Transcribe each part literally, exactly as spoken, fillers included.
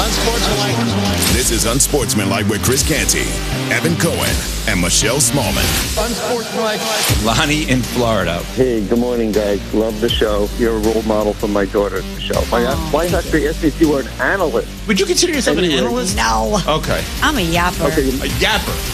Unsportsmanlike. This is Unsportsmanlike with Chris Canty, Evan Cohen, and Michelle Smallman. Unsportsmanlike. Lonnie in Florida. Hey, good morning, guys. Love the show. You're a role model for my daughter, Michelle. My Oh, wife actually asked me if you were an analyst. Would you consider yourself Anyway. an analyst? No. Okay. I'm a yapper. Okay, A yapper.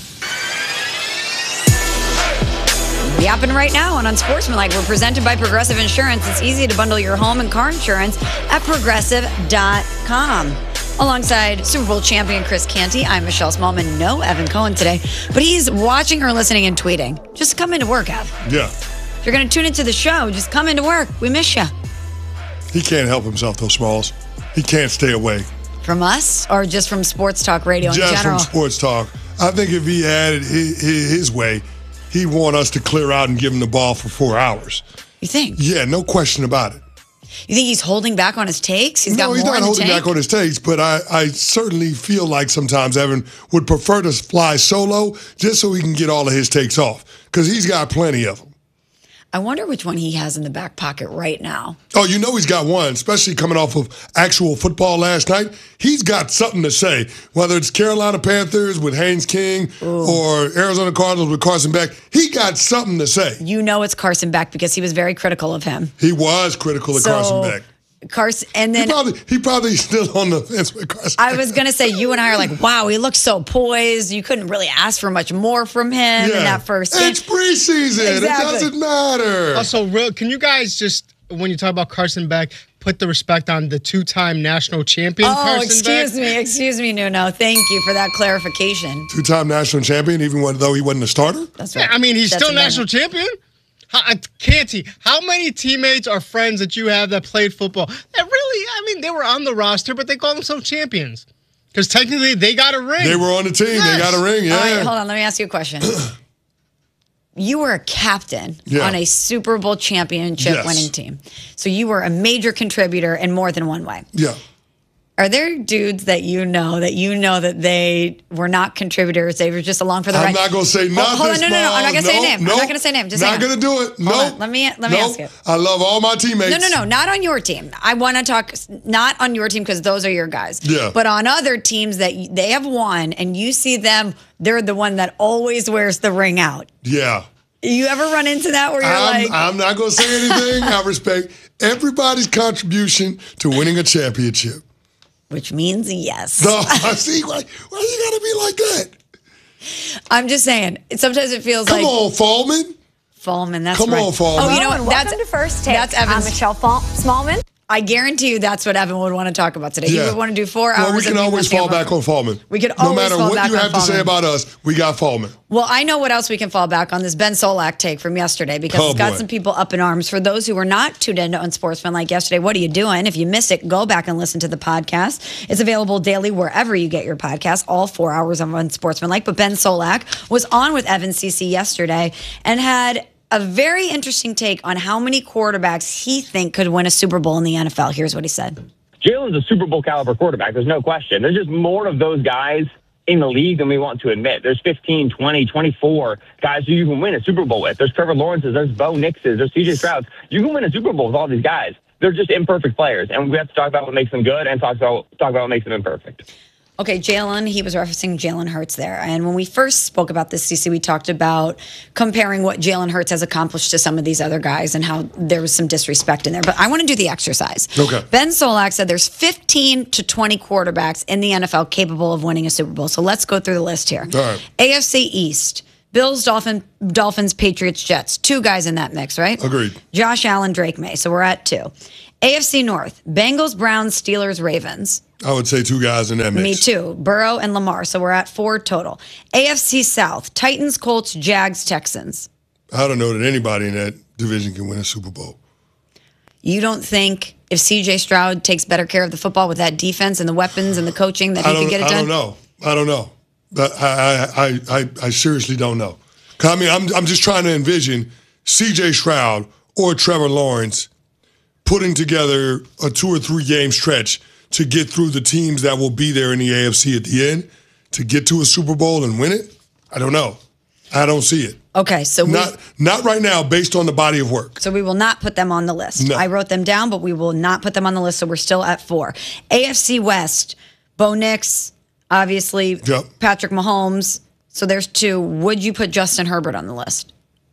Yapping right now on Unsportsmanlike. We're presented by Progressive Insurance. It's easy to bundle your home and car insurance at progressive dot com. Alongside Super Bowl champion Chris Canty, I'm Michelle Smallman. No Evan Cohen today, but he's watching or listening and tweeting. Just come into work, Ev. Yeah. If you're going to tune into the show, just come into work. We miss you. He can't help himself, though, Smalls. He can't stay away. From us or just from sports talk radio in Just general? from sports talk. I think if he had it his, his way, he'd want us to clear out and give him the ball for four hours. You think? Yeah, no question about it. You think he's holding back on his takes? He's no, got he's more not in the holding tank? back on his takes, but I, I certainly feel like sometimes Evan would prefer to fly solo just so he can get all of his takes off because he's got plenty of them. I wonder which one he has in the back pocket right now. Oh, you know he's got one, especially coming off of actual football last night. He's got something to say, whether it's Carolina Panthers with Haynes King Ooh. or Arizona Cardinals with Carson Beck. He got something to say. You know it's Carson Beck because he was very critical of him. He was critical of So, Carson Beck. Carson, and He then probably, he probably still on the fence with Carson I Beck. was going to say, you and I are like, wow, he looks so poised. You couldn't really ask for much more from him in that first game. It's preseason. Exactly. It doesn't matter. Also, real, can you guys just, when you talk about Carson Beck, put the respect on the two-time national champion Oh, Carson excuse Beck? me. Excuse me, Nuno. Thank you for that clarification. Two-time national champion, even when, though he wasn't a starter. That's Yeah, right. I mean, he's That's still a national minute. champion. How, uh, Canty, how many teammates or friends that you have that played football that really, I mean, they were on the roster, but they call themselves champions? Because technically, they got a ring. They were on the team. Yes. They got a ring, yeah. All right, hold on. Let me ask you a question. You were a captain Yeah. on a Super Bowl championship Yes. winning team. So you were a major contributor in more than one way. Yeah. Are there dudes that you know that you know that they were not contributors? They were just along for the I'm ride? not going to say Hold- nothing. Hold on, no, no, no. I'm not going to say a Smalls. name. No, I'm not going to say a name. Just not hang on. going to do it. No. Hold on. Let me let me no. ask it. I love all my teammates. No, no, no. Not on your team. I want to talk not on your team because those are your guys. Yeah. But on other teams that y- they have won and you see them, they're the one that always wears the ring out. Yeah. You ever run into that where you're I'm, like, I'm not going to say anything. I respect everybody's contribution to winning a championship. which means yes. No, I see. Why, why you got to be like that? I'm just saying. Sometimes it feels Come like on, Fallman. Fallman. That's Come right. on, Fallman. Oh, you know Hello, what? and That's welcome to First Take. That's Evan's. I'm Michelle Fall- Smallman. I guarantee you that's what Evan would want to talk about today. He would want to do four hours. Well, we of can me always listening fall about- back on Fallman. We could no always matter fall what back you on have to say Fallman. about us, we got Fallman. Well, I know what else we can fall back on, this Ben Solak take from yesterday, because Oh, it's got boy. some people up in arms. For those who were not tuned into Unsportsmanlike yesterday, what are you doing? If you missed it, go back and listen to the podcast. It's available daily wherever you get your podcast, all four hours of Unsportsmanlike. But Ben Solak was on with Evan C C yesterday and had a very interesting take on how many quarterbacks he think could win a Super Bowl in the N F L. Here's what he said. Jalen's a Super Bowl caliber quarterback. There's no question. There's just more of those guys in the league than we want to admit. There's fifteen, twenty, twenty-four guys who you can win a Super Bowl with. There's Trevor Lawrence's, there's Bo Nix's, there's C J Stroud's. You can win a Super Bowl with all these guys. They're just imperfect players, and we have to talk about what makes them good and talk about talk about what makes them imperfect. Okay, Jalen, he was referencing Jalen Hurts there. And when we first spoke about this, C C, we talked about comparing what Jalen Hurts has accomplished to some of these other guys and how there was some disrespect in there. But I want to do the exercise. Okay. Ben Solak said there's fifteen to twenty quarterbacks in the N F L capable of winning a Super Bowl. So let's go through the list here. All right. A F C East, Bills, Dolphin, Dolphins, Patriots, Jets. Two guys in that mix, right? Agreed. Josh Allen, Drake May. So we're at two. A F C North, Bengals, Browns, Steelers, Ravens. I would say two guys in that mix. Me too. Burrow and Lamar. So we're at four total. A F C South, Titans, Colts, Jags, Texans. I don't know that anybody in that division can win a Super Bowl. You don't think if C J Stroud takes better care of the football with that defense and the weapons and the coaching that I he don't, could get it I done? don't know. I don't know. But I, I, I, I, I seriously don't know. 'Cause I mean, I'm, I'm just trying to envision C J Stroud or Trevor Lawrence putting together a two or three game stretch to get through the teams that will be there in the A F C at the end to get to a Super Bowl and win it. I don't know. I don't see it. Okay, so we, Not not right now, based on the body of work. so we will not put them on the list. No. I wrote them down, but we will not put them on the list. So we're still at four. A F C West, Bo Nix, obviously, Yep. Patrick Mahomes. So there's two. Would you put Justin Herbert on the list?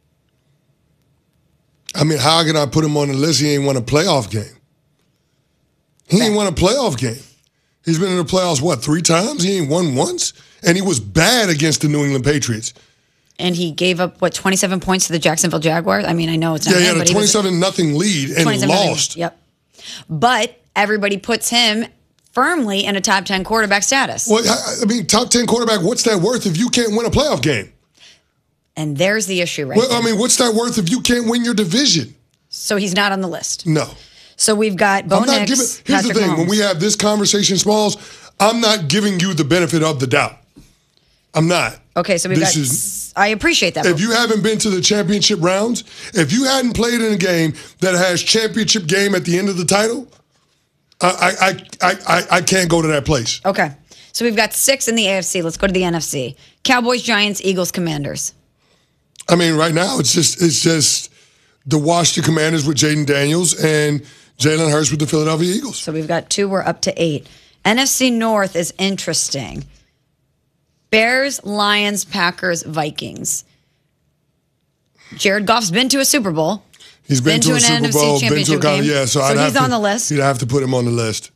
I mean, how can I put him on the list? He ain't won a playoff game. He ain't won a playoff game. He's been in the playoffs, what, three times? He ain't won once? And he was bad against the New England Patriots. And he gave up, what, twenty-seven points to the Jacksonville Jaguars? I mean, I know it's not Yeah, he him, had a but he was twenty-seven nothing lead and twenty-seven lost. Yep. But everybody puts him firmly in a top ten quarterback status. Well, I, I mean, top ten quarterback, what's that worth if you can't win a playoff game? And there's the issue right Well, there. I mean, what's that worth if you can't win your division? So he's not on the list. No. So we've got Bo I'm not Nix, giving. Here's Patrick the thing: Mahomes. when we have this conversation, Smalls, I'm not giving you the benefit of the doubt. I'm not. Okay, so we've This got. is- I appreciate that. If you haven't been to the championship rounds, if you hadn't played in a game that has championship game at the end of the title, I I I I, I can't go to that place. okay, so we've got six in the A F C. Let's go to the N F C: Cowboys, Giants, Eagles, Commanders. I mean, right now it's just it's just the Washington Commanders with Jaden Daniels and Jalen Hurts with the Philadelphia Eagles. So we've got two. We're up to eight. N F C North is interesting. Bears, Lions, Packers, Vikings. Jared Goff's been to a Super Bowl. He's been, Been to, to a an Super N F C Bowl, been to a championship college, game. yeah. So, So I'd have he's to, on the list. You'd have to put him on the list.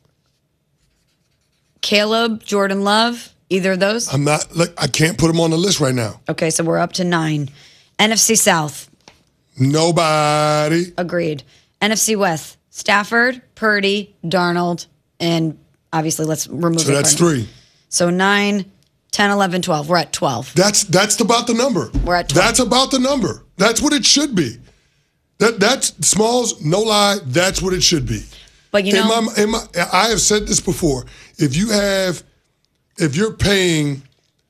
Caleb, Jordan Love, either of those? I'm not like I can't put him on the list right now. Okay, so we're up to nine. N F C South, Nobody. agreed. N F C West, Stafford, Purdy, Darnold, and obviously let's remove So it. that's three. So nine, ten, eleven, twelve. We're at twelve. That's that's about the number. We're at twelve. That's about the number. That's what it should be. That that's Smalls. No lie. That's what it should be. But you in know, my, in my, I have said this before. If you have, if you're paying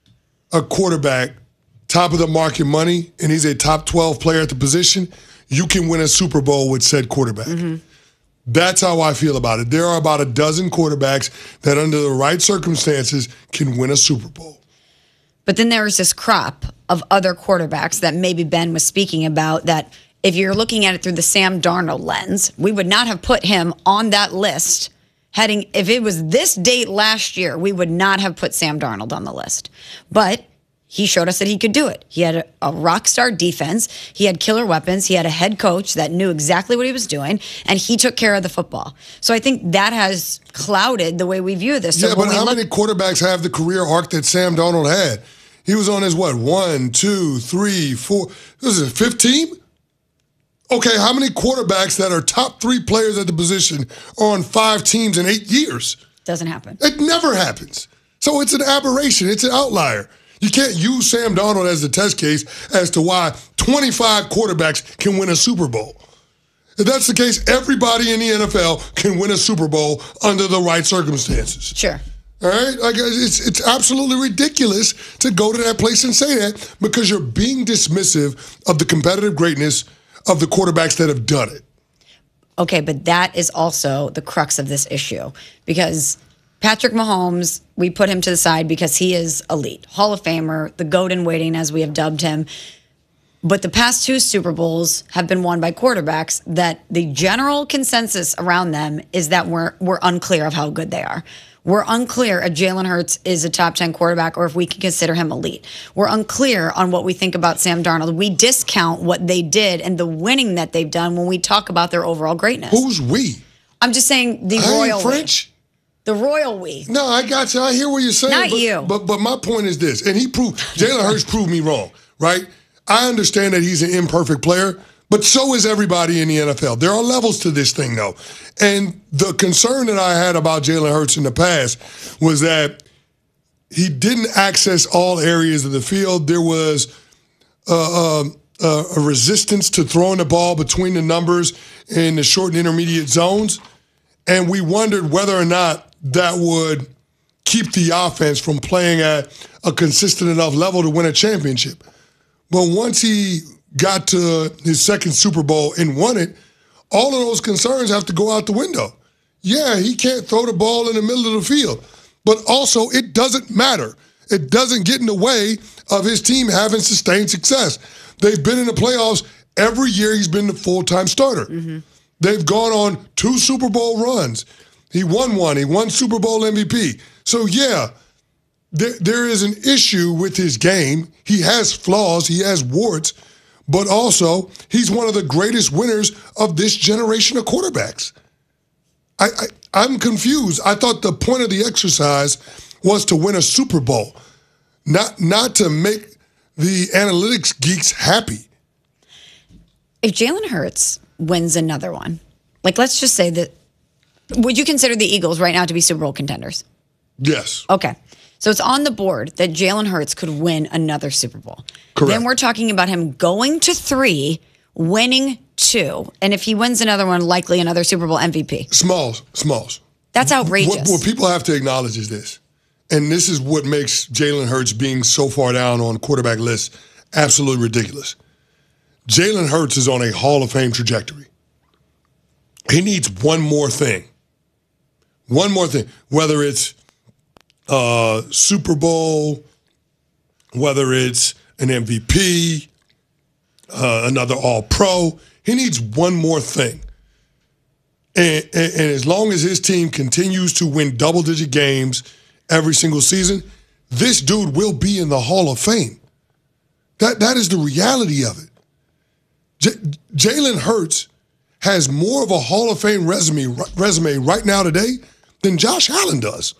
a quarterback top of the market money and he's a top twelve player at the position, you can win a Super Bowl with said quarterback. Mm-hmm. That's how I feel about it. There are about a dozen quarterbacks that, under the right circumstances, can win a Super Bowl. but then there was this crop of other quarterbacks that maybe Ben was speaking about that if you're looking at it through the Sam Darnold lens, we would not have put him on that list heading, if it was this date last year, we would not have put Sam Darnold on the list. But he showed us that he could do it. He had a, a rock star defense. He had killer weapons. He had a head coach that knew exactly what he was doing, and he took care of the football. So I think that has clouded the way we view this. So Yeah, when but we how look- many quarterbacks have the career arc that Sam Darnold had? He was on his, what, one, two, three, four, this is fifteen? Okay, how many quarterbacks that are top three players at the position are on five teams in eight years? Doesn't happen. It never happens. So it's an aberration. It's an outlier. You can't use Sam Darnold as the test case as to why twenty-five quarterbacks can win a Super Bowl. If that's the case, everybody in the N F L can win a Super Bowl under the right circumstances. Sure. All right? Like it's it's absolutely ridiculous to go to that place and say that because you're being dismissive of the competitive greatness of the quarterbacks that have done it. Okay, but that is also the crux of this issue because Patrick Mahomes, we put him to the side because he is elite, Hall of Famer, the GOAT in waiting, as we have dubbed him. But the past two Super Bowls have been won by quarterbacks that the general consensus around them is that we're we're unclear of how good they are. We're unclear if Jalen Hurts is a top ten quarterback or if we can consider him elite. We're unclear on what we think about Sam Darnold. We discount what they did and the winning that they've done when we talk about their overall greatness. Who's we? I'm just saying the I royal ain't French. we. The royal we. No, I got you. I hear what you're saying. Not but, you. But but my point is this, and he proved Jalen Hurts proved me wrong, right? I understand that he's an imperfect player, but so is everybody in the N F L. There are levels to this thing, though. And the concern that I had about Jalen Hurts in the past was that he didn't access all areas of the field. There was uh, um, uh, a resistance to throwing the ball between the numbers in the short and intermediate zones. And we wondered whether or not that would keep the offense from playing at a consistent enough level to win a championship. But once he got to his second Super Bowl and won it, all of those concerns have to go out the window. Yeah, he can't throw the ball in the middle of the field, but also it doesn't matter. It doesn't get in the way of his team having sustained success. They've been in the playoffs every year he's been the full-time starter. Mm-hmm. They've gone on two Super Bowl runs. He won one. He won Super Bowl M V P. So, yeah, there, there is an issue with his game. He has flaws. He has warts. But also, he's one of the greatest winners of this generation of quarterbacks. I, I, I'm confused. I thought the point of the exercise was to win a Super Bowl, not not to make the analytics geeks happy. If Jalen Hurts wins another one, like let's just say that, would you consider the Eagles right now to be Super Bowl contenders? Yes. Okay. So it's on the board that Jalen Hurts could win another Super Bowl. Correct. Then we're talking about him going to three, winning two, and if he wins another one, likely another Super Bowl M V P. Smalls, Smalls. That's outrageous. What, what people have to acknowledge is this, and this is what makes Jalen Hurts being so far down on quarterback lists absolutely ridiculous. Jalen Hurts is on a Hall of Fame trajectory. He needs one more thing. One more thing, whether it's uh, Super Bowl, whether it's an M V P, uh, another All-Pro. He needs one more thing. And, and, and as long as his team continues to win double-digit games every single season, this dude will be in the Hall of Fame. That That is the reality of it. J- Jalen Hurts has more of a Hall of Fame resume, resume right now today than Josh Allen does.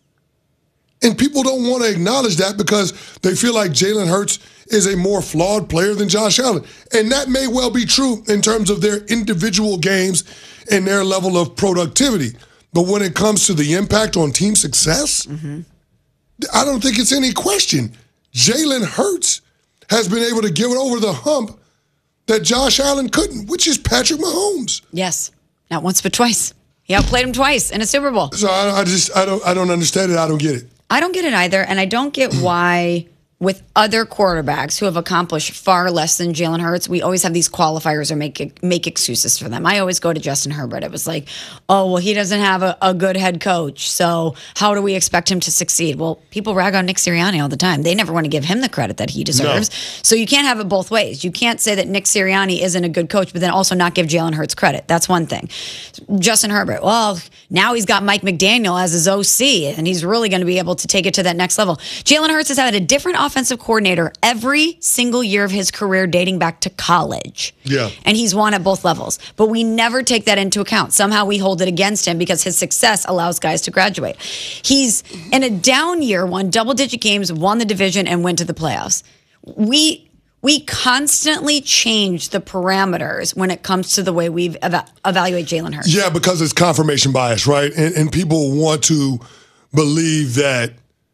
And people don't want to acknowledge that because they feel like Jalen Hurts is a more flawed player than Josh Allen. And that may well be true in terms of their individual games and their level of productivity. But when it comes to the impact on team success, mm-hmm. I don't think it's any question. Jalen Hurts has been able to give it over the hump that Josh Allen couldn't, which is Patrick Mahomes. Yes, not once but twice. He outplayed him twice in a Super Bowl. So I, I just I don't I don't understand it. I don't get it. I don't get it either, and I don't get why with other quarterbacks who have accomplished far less than Jalen Hurts, we always have these qualifiers or make make excuses for them. I always go to Justin Herbert. It was like, oh, well, he doesn't have a, a good head coach, so how do we expect him to succeed? Well, people rag on Nick Sirianni all the time. They never want to give him the credit that he deserves. No. So you can't have it both ways. You can't say that Nick Sirianni isn't a good coach, but then also not give Jalen Hurts credit. That's one thing. Justin Herbert, well, now he's got Mike McDaniel as his O C, and he's really going to be able to take it to that next level. Jalen Hurts has had a different offensive coordinator every single year of his career dating back to college. Yeah. And he's won at both levels. But we never take that into account. Somehow we hold it against him because his success allows guys to graduate. He's in a down year, won double-digit games, won the division, and went to the playoffs. We we constantly change the parameters when it comes to the way we eva- evaluate Jalen Hurts. Yeah, because it's confirmation bias, right? And, and people want to believe that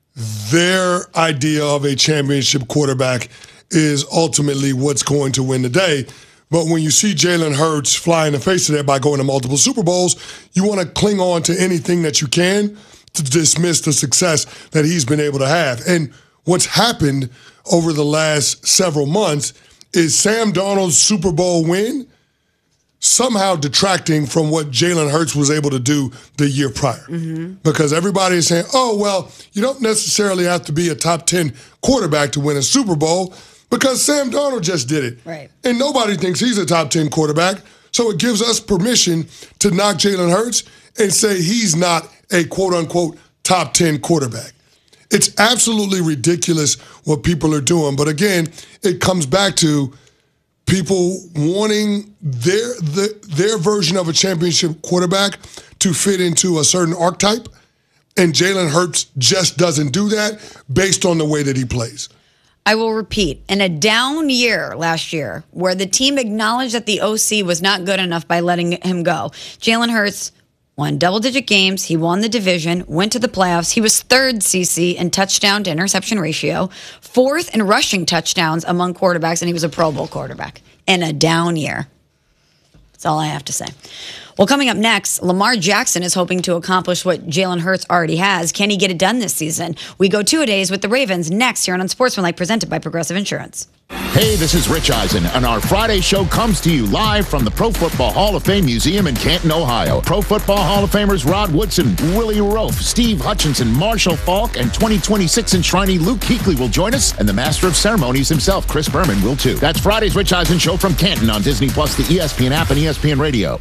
their idea of a championship quarterback is ultimately what's going to win the day. But when you see Jalen Hurts fly in the face of that by going to multiple Super Bowls, you want to cling on to anything that you can to dismiss the success that he's been able to have. And what's happened over the last several months is Sam Darnold's Super Bowl win somehow detracting from what Jalen Hurts was able to do the year prior. Mm-hmm. Because everybody is saying, oh, well, you don't necessarily have to be a top ten quarterback to win a Super Bowl because Sam Darnold just did it. Right. And nobody thinks he's a top ten quarterback. So it gives us permission to knock Jalen Hurts and say he's not a quote-unquote top ten quarterback. It's absolutely ridiculous what people are doing. But again, it comes back to people wanting their the, their version of a championship quarterback to fit into a certain archetype, and Jalen Hurts just doesn't do that based on the way that he plays. I will repeat, in a down year last year where the team acknowledged that the O C was not good enough by letting him go, Jalen Hurts won double-digit games. He won the division, went to the playoffs. He was third, C C, in touchdown to interception ratio, fourth in rushing touchdowns among quarterbacks, and he was a Pro Bowl quarterback in a down year. That's all I have to say. Well, coming up next, Lamar Jackson is hoping to accomplish what Jalen Hurts already has. Can he get it done this season? We go two-a-days with the Ravens next here on Unsportsmanlike, presented by Progressive Insurance. Hey, this is Rich Eisen, and our Friday show comes to you live from the Pro Football Hall of Fame Museum in Canton, Ohio. Pro Football Hall of Famers Rod Woodson, Willie Rofe, Steve Hutchinson, Marshall Falk, and twenty twenty-six enshrinee Luke Kuechly will join us, and the Master of Ceremonies himself, Chris Berman, will too. That's Friday's Rich Eisen Show from Canton on Disney Plus, the E S P N app, and E S P N Radio.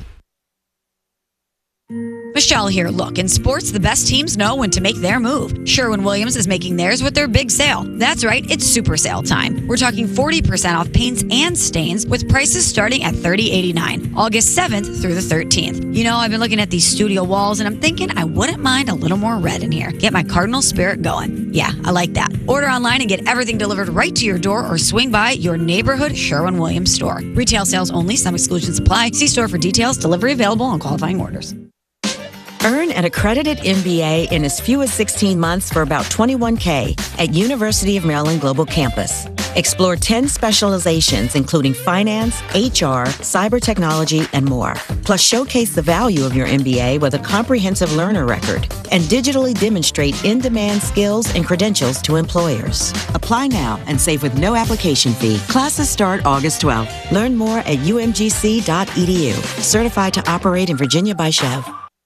Michelle here. Look, in sports, the best teams know when to make their move. Sherwin-Williams is making theirs with their big sale. That's right, it's super sale time. We're talking forty percent off paints and stains with prices starting at thirty dollars and eighty-nine cents, August seventh through the thirteenth. You know, I've been looking at these studio walls and I'm thinking I wouldn't mind a little more red in here. Get my Cardinal spirit going. Yeah, I like that. Order online and get everything delivered right to your door or swing by your neighborhood Sherwin-Williams store. Retail sales only. Some exclusions apply. See store for details. Delivery available on qualifying orders. Earn an accredited M B A in as few as sixteen months for about twenty-one thousand dollars at University of Maryland Global Campus. Explore ten specializations, including finance, H R, cyber technology, and more. Plus, showcase the value of your M B A with a comprehensive learner record and digitally demonstrate in-demand skills and credentials to employers. Apply now and save with no application fee. Classes start August twelfth. Learn more at u m g c dot e d u. Certified to operate in Virginia by Chev.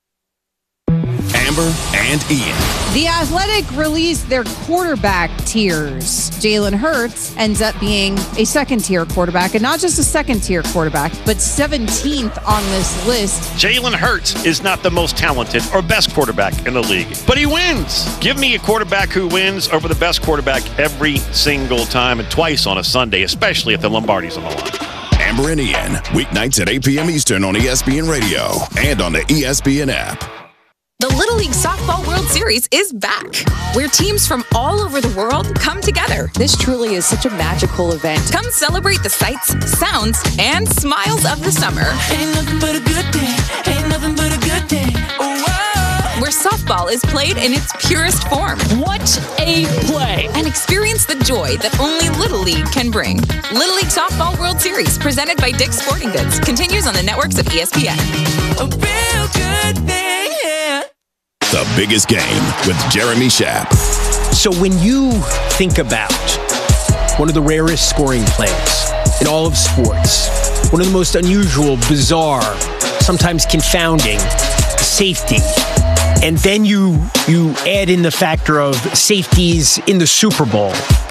Amber and Ian. The Athletic released their quarterback tiers. Jalen Hurts ends up being a second-tier quarterback, and not just a second-tier quarterback, but seventeenth on this list. Jalen Hurts is not the most talented or best quarterback in the league, but he wins. Give me a quarterback who wins over the best quarterback every single time and twice on a Sunday, especially if the Lombardi's on the line. Amber and Ian, weeknights at eight p.m. Eastern on E S P N Radio and on the E S P N app. The Little League Softball World Series is back, where teams from all over the world come together. This truly is such a magical event. Come celebrate the sights, sounds, and smiles of the summer. Ain't nothing but a good day. Ain't nothing but a good day. Oh, whoa. Where softball is played in its purest form. What a play! And experience the joy that only Little League can bring. Little League Softball World Series, presented by Dick's Sporting Goods, continues on the networks of E S P N. A real good thing, yeah. The Biggest Game with Jeremy Schaap. So when you think about one of the rarest scoring plays in all of sports, one of the most unusual, bizarre, sometimes confounding safety, and then you you add in the factor of safeties in the Super Bowl,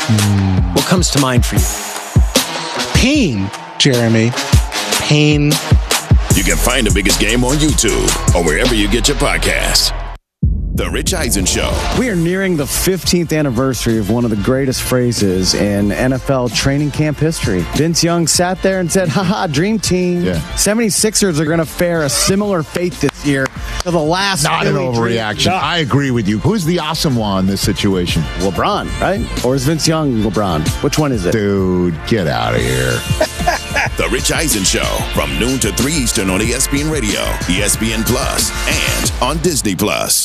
what comes to mind for you? Pain, Jeremy. Pain. You can find The Biggest Game on YouTube or wherever you get your podcasts. The Rich Eisen Show. We are nearing the fifteenth anniversary of one of the greatest phrases in N F L training camp history. Vince Young sat there and said, haha, dream team. Yeah. seventy-sixers are going to fare a similar fate this year to the last. Not an Philly overreaction. dream. I agree with you. Who's the awesome one in this situation? LeBron, right? Or is Vince Young LeBron? Which one is it? Dude, get out of here. The Rich Eisen Show from noon to three Eastern on E S P N Radio, E S P N Plus, and on Disney Plus.